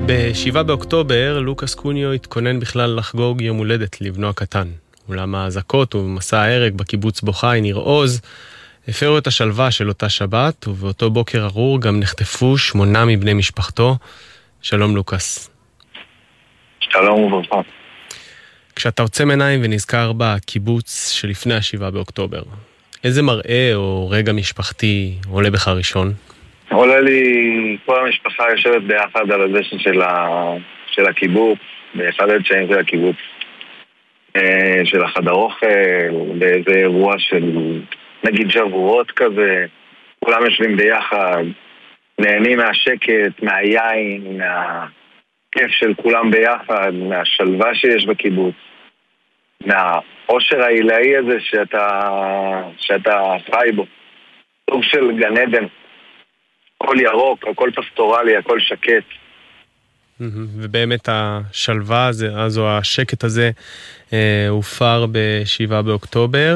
ב-7 באוקטובר לוקאס קוניו התכונן בכלל לחגוג יום הולדת לבנו הקטן. אולם האזעקות ומסע ההרג בקיבוץ בו חי, ניר עוז, הפרו את השלווה של אותה שבת, ובאותו בוקר ארור גם נחטפו 8 מבני משפחתו. שלום לוקאס. שלום וברכה. כשאתה עוצם עיניים ונזכר בקיבוץ שלפני 7 באוקטובר, איזה מראה או רגע משפחתי עולה בך ראשון? עולה לי, כל המשפחה יושבת ביחד על הדשא של הקיבוץ, באחד הדשאים של הקיבוץ, של החדר אוכל, באיזה אירוע של נגיד שבועות כזה, כולם יושבים ביחד, נהנים מהשקט, מהיין, מהכיף של כולם ביחד, מהשלווה שיש בקיבוץ, מהאושר העילאי הזה שאתה חי בו, סוג של גן עדן. הכל ירוק, הכל פסטורלי, הכל שקט. ובאמת השלווה הזו, השקט הזה, הופר ב-7 באוקטובר.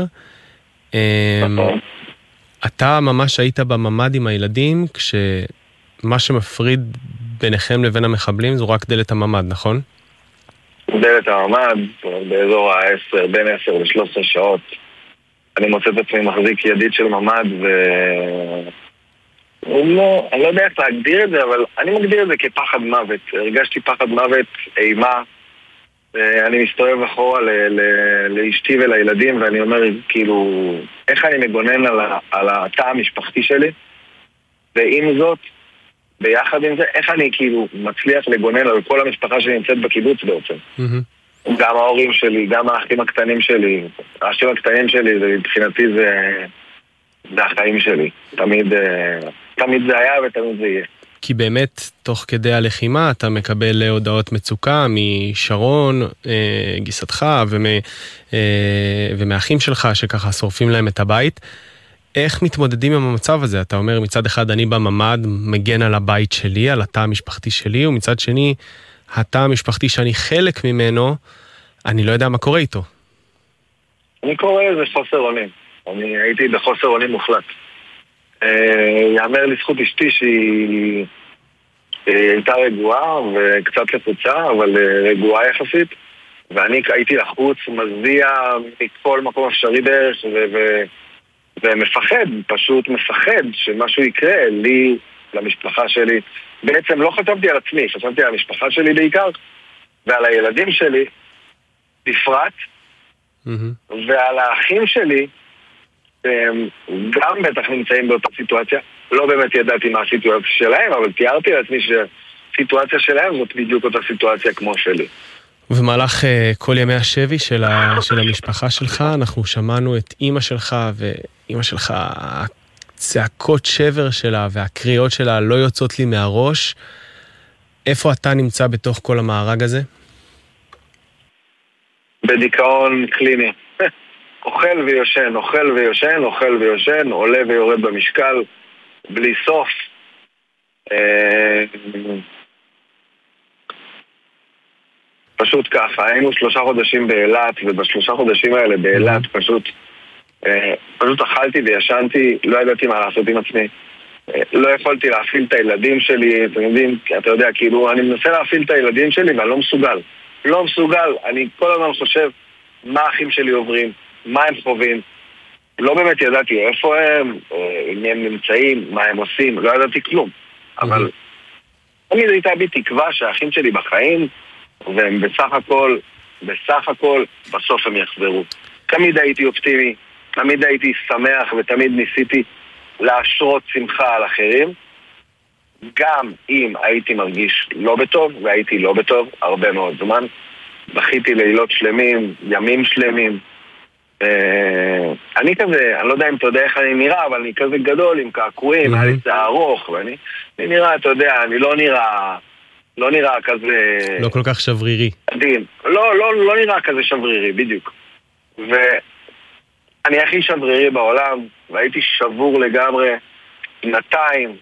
אתה ממש היית בממד עם הילדים, כשמה שמפריד ביניכם לבין המחבלים זו רק דלת הממד, נכון? דלת הממד, באזור ה-10, בין 10 ל-13 שעות. אני מוצא את עצמי מחזיק ידית של ממד אני לא יודע איך להגדיר את זה, אבל אני מגדיר את זה כפחד מוות. הרגשתי פחד מוות, אימה. אני מסתובב אחורה לאשתי ולילדים, ואני אומר, כאילו, איך אני מגונן על התא המשפחתי שלי? ועם זאת, ביחד עם זה, איך אני כאילו מצליח לגונן על כל המשפחה שנמצאת בקיבוץ בעצם. גם ההורים שלי, גם האחים הקטנים שלי. האחים הקטנים שלי, מבחינתי זה החיים שלי. תמיד זה היה ותמיד זה יהיה. כי באמת, תוך כדי הלחימה, אתה מקבל הודעות מצוקה משרון, גיסתך, ומאחים שלך, שככה שורפים להם את הבית. איך מתמודדים עם המצב הזה? אתה אומר, מצד אחד אני בממד, מגן על הבית שלי, על התא המשפחתי שלי, ומצד שני, התא המשפחתי שאני חלק ממנו, אני לא יודע מה קורה איתו. אני קורא איזה חוסר אונים. אני הייתי בחוסר אונים מוחלט. יאמר לזכות אשתי שהיא הייתה רגועה וקצת לחוצה, אבל רגועה יחסית, ואני הייתי לחוץ, מזיע מכל מקום אפשרי בערך, ומפחד, פשוט מפחד שמשהו יקרה לי, למשפחה שלי. בעצם לא חשבתי על עצמי, חשבתי על המשפחה שלי בעיקר, ועל הילדים שלי בפרט, ועל האחים שלי, גם בטח נמצאים באותה סיטואציה. לא באמת ידעתי מה הסיטואציה שלהם, אבל תיארתי לעצמי שהסיטואציה שלהם זאת בדיוק אותה סיטואציה כמו שלי. ובמהלך כל ימי השבי של המשפחה שלך, אנחנו שמענו את אמא שלך, ואמא שלך, הצעקות שבר שלה והקריאות שלה לא יוצאות לי מהראש. איפה אתה נמצא בתוך כל המארג הזה? בדיכאון קליני. אוכל ויושן, אוכל ויושן, אוכל ויושן, עולה ויורד במשקל, בלי סוף. פשוט ככה, היינו 3 חודשים באילת, וב3 חודשים האלה באילת פשוט אכלתי וישנתי, לא ידעתי מה לעשות עם עצמי. לא יכולתי להפעיל את הילדים שלי, אתם יודעים, אתה יודע, כאילו, אני מנסה להפעיל את הילדים שלי, ואני לא מסוגל. לא מסוגל, אני כל הזמן חושב מה האחים שלי עוברים, מה הם חווים. לא באמת ידעתי איפה הם, אם הם נמצאים, מה הם עושים, לא ידעתי כלום. אבל תמיד הייתה בי תקווה שהאחים שלי בחיים, והם בסך הכל, בסוף הם יחזרו. תמיד הייתי אופטימי, תמיד הייתי שמח, ותמיד ניסיתי להשרות שמחה על אחרים. גם אם הייתי מרגיש לא בטוב, והייתי לא בטוב הרבה מאוד זמן, בכיתי לילות שלמים, ימים שלמים. אני כזה, אני לא יודע אם אתה יודע איך אני נראה, אבל אני כזה גדול עם קעקועים, היה לי שיער ארוך, ואני נראה, אתה יודע, אני לא נראה כזה... לא כל כך שברירי. עדין. לא נראה כזה שברירי, בדיוק. ואני הכי שברירי בעולם, והייתי שבור לגמרי, 200.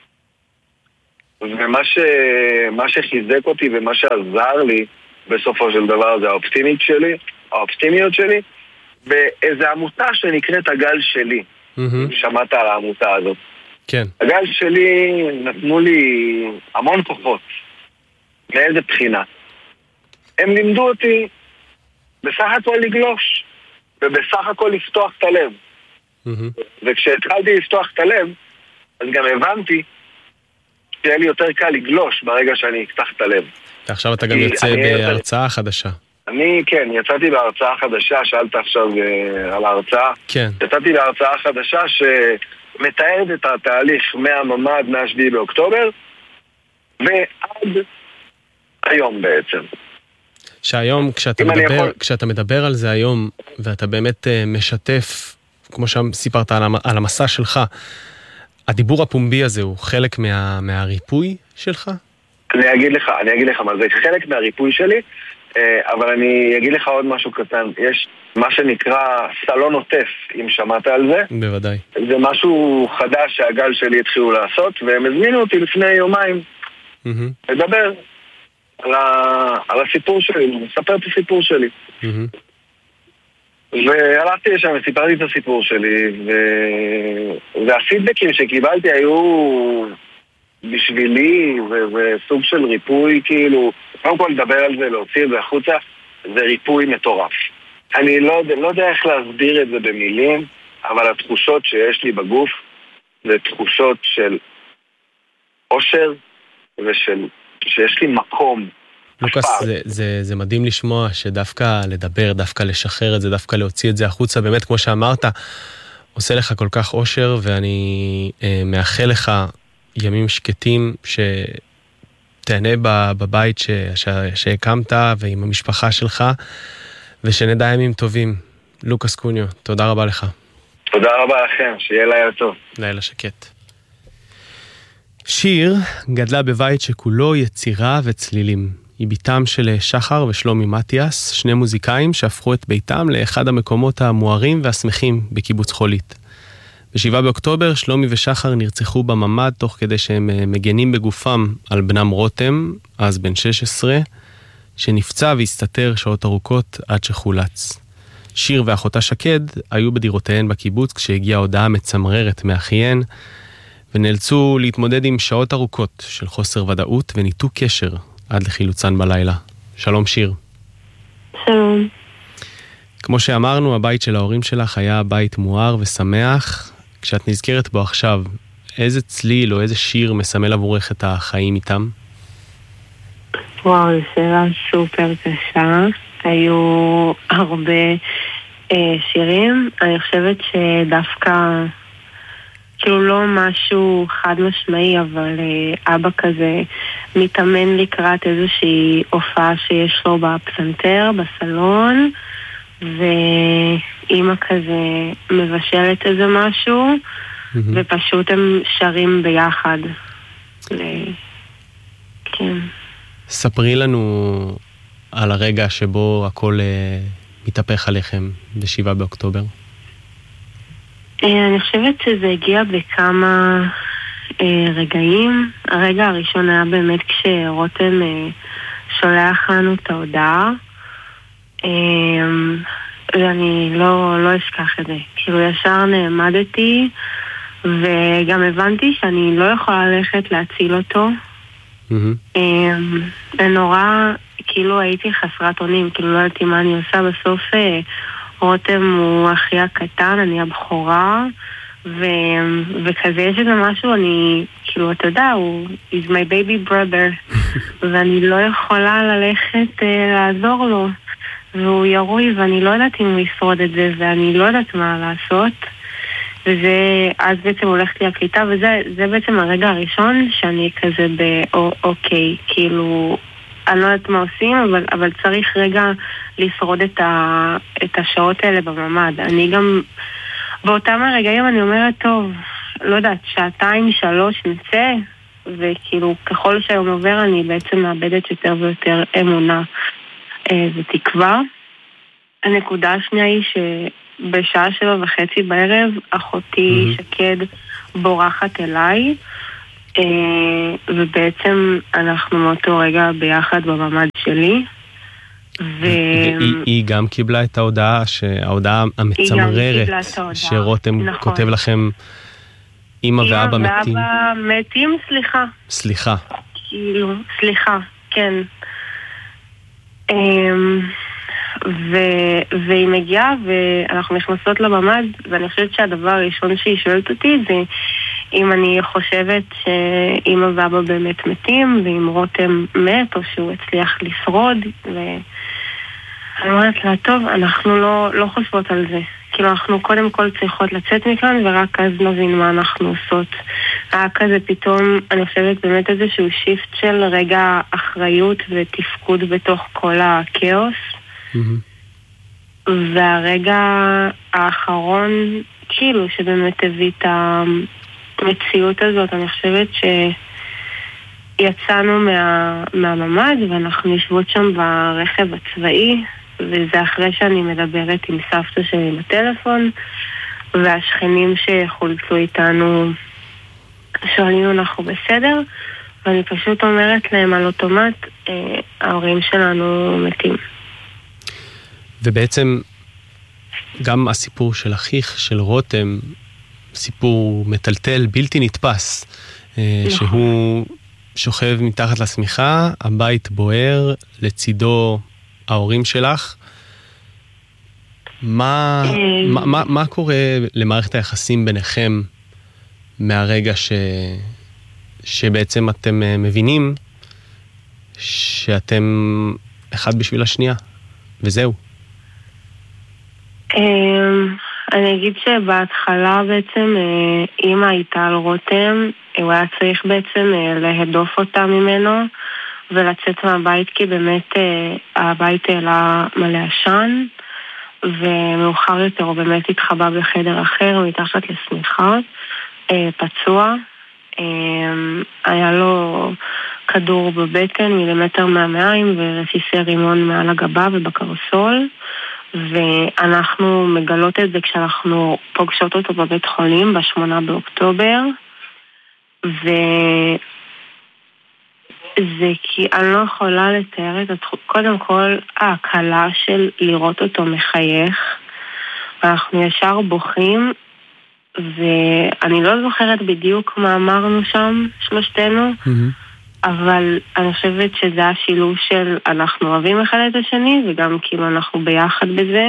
ומה שחיזק אותי ומה שעזר לי בסופו של דבר זה האופטימיות שלי, באיזו עמותה שנקראת הגל שלי. שמעת על העמותה הזאת. כן. הגל שלי נתנו לי המון כוחות. מאיזה בחינה? הם לימדו אותי בסך הכל לגלוש, ובסך הכל לפתוח את הלב. וכשהתחלתי לפתוח את הלב, אז גם הבנתי שיהיה לי יותר קל לגלוש ברגע שאני אפתח את הלב. ועכשיו אתה גם יוצא בהרצאה חדשה. כן, יצאתי בהרצאה חדשה, שאלת עכשיו על ההרצאה. כן. יצאתי בהרצאה חדשה שמתארת את התהליך מהממד, מה-7 באוקטובר, ועד היום בעצם. שהיום, כשאתה מדבר על זה היום, ואתה באמת משתף, כמו שסיפרת על המסע שלך, הדיבור הפומבי הזה הוא חלק מהריפוי שלך? אני אגיד לך מה זה חלק מהריפוי שלי, אבל אני אגיד לך עוד משהו קטן. יש מה שנקרא סלון עוטף, אם שמעת על זה. בוודאי. זה משהו חדש שהגל שלי התחילו לעשות, והם הזמינו אותי לפני יומיים לדבר על הסיפור שלי, לספר את הסיפור שלי. והלכתי לשם וסיפרתי את הסיפור שלי, והפידבקים שקיבלתי היו בשבילי, וסוג של ריפוי, כאילו, קודם כל לדבר על זה, להוציא את זה החוצה, זה ריפוי מטורף. אני לא יודע איך להסביר את זה במילים, אבל התחושות שיש לי בגוף, זה תחושות של אושר, שיש לי מקום. לוקס, זה מדהים לשמוע שדווקא לדבר, דווקא לשחרר את זה, דווקא להוציא את זה החוצה, באמת כמו שאמרת, עושה לך כל כך אושר, ואני מאחל לך ימים שקטים שתהנה בבית שהקמת ועם המשפחה שלך, ושנדע ימים טובים. לוקס קוניו, תודה רבה לך. תודה רבה לכם, שיהיה לילה טוב. לילה שקט. שיר גדלה בבית שכולו יצירה וצלילים. היא ביתם של שחר ושלומי מתיאס, שני מוזיקאים שהפכו את ביתם לאחד המקומות המוארים והשמחים בקיבוץ חולית. ב7 באוקטובר שלומי ושחר נרצחו בממד תוך כדי שהם מגנים בגופם על בנם רותם, אז בן 16, שנפצע והסתתר שעות ארוכות עד שחולץ. שיר ואחותה שקד היו בדירותיהן בקיבוץ כשהגיעה הודעה מצמררת מאחיהן, ונאלצו להתמודד עם שעות ארוכות של חוסר ודאות וניתוק קשר עד לחילוצן בלילה. שלום שיר. שלום. כמו שאמרנו, הבית של ההורים שלך היה בית מואר ושמח. כשאת נזכרת בו עכשיו, איזה צליל או איזה שיר מסמל עבורך את החיים איתם? וואו, זו שאלה סופר קשה. היו הרבה שירים. אני חושבת שדווקא כאילו לא משהו חד משמעי, אבל אבא כזה מתאמן לקראת איזושהי הופעה שיש לו בפסנתר, בסלון, ואמא כזה מבשלת איזה משהו, ופשוט הם שרים ביחד. כן. ספרי לנו על הרגע שבו הכל מתהפך עליכם ב7 באוקטובר. אני חושבת שזה הגיע בכמה רגעים. הרגע הראשון היה באמת כשרותם שולח לנו את ההודעה, ואני לא אשכח את זה. כאילו ישר נעמדתי, וגם הבנתי שאני לא יכולה ללכת להציל אותו. נורא, כאילו הייתי חסרת אונים, כאילו לא יודעתי מה אני עושה. בסוף רותם הוא אחי הקטן, אני הבכורה, וכזה יש איזה משהו, אני, כאילו, אתה יודע, הוא is my baby brother, ואני לא יכולה ללכת לעזור לו, והוא ירוי, ואני לא יודעת אם הוא ישרוד את זה, ואני לא יודעת מה לעשות, וזה, אז בעצם הולכת לי הקליטה, וזה בעצם הרגע הראשון שאני כזה אוקיי, כאילו, אני לא יודעת מה עושים, אבל צריך רגע לשרוד את השעות האלה בממד. אני גם, באותם הרגעים אני אומרת, טוב, לא יודעת, 2-3 נצא, וכאילו ככל שהיום עובר אני בעצם מאבדת יותר ויותר אמונה ותקווה. הנקודה השנייה היא שבשעה 7:30 בערב, אחותי שקד בורחת אליי, ובעצם אנחנו מאותו רגע ביחד בממד שלי. היא גם קיבלה את ההודעה המצמררת שרותם כותב לכם אמא ואבא מתים. אמא ואבא מתים, סליחה. סליחה. כאילו, סליחה. כן. והיא מגיעה ואנחנו נכנסות לממ"ד, ואני חושבת שהדבר הראשון שהיא שואלת אותי זה אם אני חושבת שאמא ואבא באמת מתים, ואם רותם מת או שהוא הצליח לשרוד. ואני אומרת לה, טוב, אנחנו לא חושבות על זה. כאילו אנחנו קודם כל צריכות לצאת מכאן, ורק אז נבין מה אנחנו עושות. היה כזה פתאום, אני חושבת באמת איזשהו שיפט של רגע אחריות ותפקוד בתוך כל הכאוס. והרגע האחרון, כאילו שבאמת הביא את המציאות הזאת, אני חושבת שיצאנו מהממ"ד ואנחנו נשבות שם ברכב הצבאי, וזה אחרי שאני מדברת עם סבתא שלי בטלפון, והשכנים שחולצו איתנו שואלים אנחנו בסדר, ואני פשוט אומרת להם על אוטומט, ההורים שלנו מתים. ובעצם גם הסיפור של אחיך, של רותם, סיפור מטלטל, בלתי נתפס, שהוא שוכב מתחת לשמיכה, הבית בוער, לצידו ההורים שלך. מה קורה למערכת היחסים ביניכם מהרגע שבעצם אתם מבינים שאתם אחד בשביל השנייה, וזהו? אני אגיד שבהתחלה בעצם אמא הייתה על רותם, הוא היה צריך בעצם להדוף אותה ממנו ולצאת מהבית, כי באמת הבית העלה מלא עשן, ומאוחר יותר הוא באמת התחבא בחדר אחר מתחת לשמיכה, פצוע. היה לו כדור בבטן מילימטר מהמעיים ורסיסי רימון מעל הגבה ובקרסול, ואנחנו מגלות את זה כשאנחנו פוגשות אותו בבית חולים ב8 באוקטובר, וזה כי אני לא יכולה לתאר את קודם כל ההקלה של לראות אותו מחייך, ואנחנו ישר בוכים, ואני לא זוכרת בדיוק מה אמרנו שם שלושתנו, אבל אני חושבת שזה השילוב של אנחנו אוהבים אחד את השני, וגם כאילו אנחנו ביחד בזה.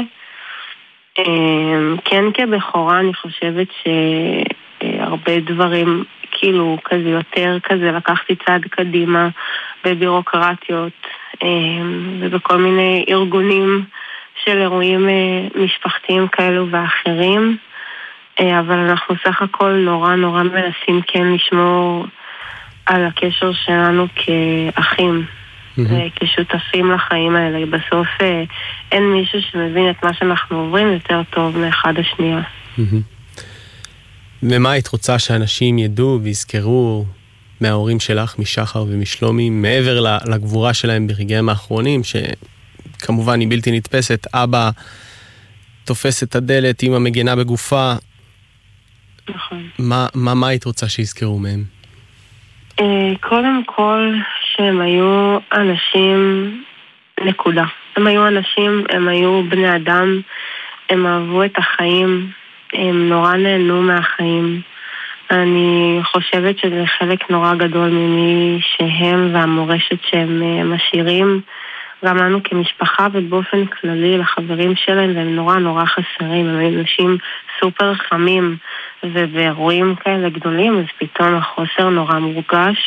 כן, כבחורה אני חושבת שהרבה דברים כאילו כזה יותר כזה לקחתי צעד קדימה בבירוקרטיות ובכל מיני ארגונים של אירועים משפחתיים כאלו ואחרים, אבל אנחנו סך הכל נורא מנסים כן לשמור על הקשר שלנו כאחים, כשותפים לחיים האלה. בסוף אין מישהו שמבין את מה שאנחנו עוברים יותר טוב מאחד השנייה. ומה היית רוצה שאנשים ידעו ויזכרו מההורים שלך, משחר ומשלומי, מעבר לגבורה שלהם ברגעים האחרונים, שכמובן היא בלתי נתפסת, אבא תופס את הדלת, אמא מגנה בגופה. נכון. מה היית רוצה שיזכרו מהם? קודם כל שהם היו אנשים, נקודה. הם היו אנשים, הם היו בני אדם, הם אהבו את החיים, הם נורא נהנו מהחיים. אני חושבת שזה חלק נורא גדול ממי שהם והמורשת שהם משאירים, גם לנו כמשפחה ובאופן כללי לחברים שלהם, והם נורא חסרים. הם אנשים סופר חמים, ובאירועים כאלה גדולים, אז פתאום החוסר נורא מורגש.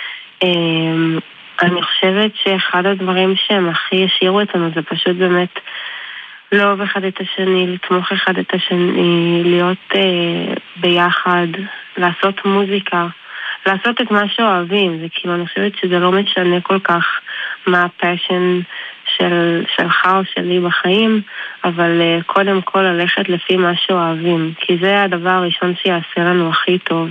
אני חושבת שאחד הדברים שהם הכי השאירו אותנו זה פשוט באמת לאהוב אחד את השני, לתמוך אחד את השני, להיות ביחד, לעשות מוזיקה, לעשות את מה שאוהבים. זה כאילו, אני חושבת שזה לא משנה כל כך מה הפשן שלך או שלי בחיים, אבל קודם כל ללכת לפי מה שאוהבים, כי זה הדבר הראשון שיעשה לנו הכי טוב.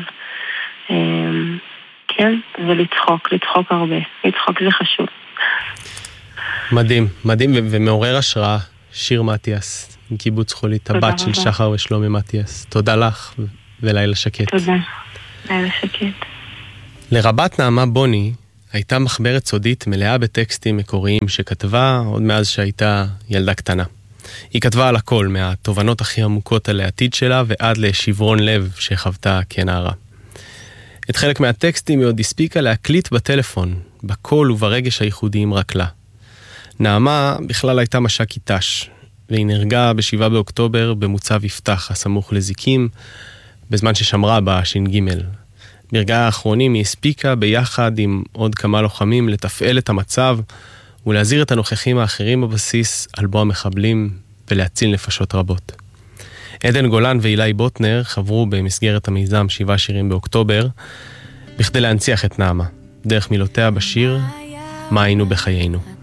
כן, ולצחוק הרבה. לצחוק זה חשוב. מדהים, ומעורר השראה. שיר מתיאס, קיבוץ חולית, הבת של שחר ושלומי מתיאס. תודה לך ולילה שקט. תודה, לילה שקט. לרבת נעמה בוני הייתה מחברת סודית מלאה בטקסטים מקוריים שכתבה עוד מאז שהייתה ילדה קטנה. היא כתבה על הכל, מהתובנות הכי עמוקות על העתיד שלה ועד לשברון לב שחוותה כנערה. את חלק מהטקסטים היא עוד הספיקה להקליט בטלפון, בקול וברגש הייחודיים רק לה. נעמה בכלל הייתה מש"קית ת"ש, והיא נהרגה ב7 באוקטובר במוצב יפתח, הסמוך לזיקים, בזמן ששמרה בש"ג. ברגעי האחרונים היא הספיקה ביחד עם עוד כמה לוחמים לתפעל את המצב ולהזהיר את הנוכחים האחרים בבסיס על בוא המחבלים ולהציל נפשות רבות. עדן גולן ואילי בוטנר חברו במסגרת המיזם 7 שירים באוקטובר בכדי להנציח את נעמה, דרך מילותיה בשיר מה היינו בחיינו.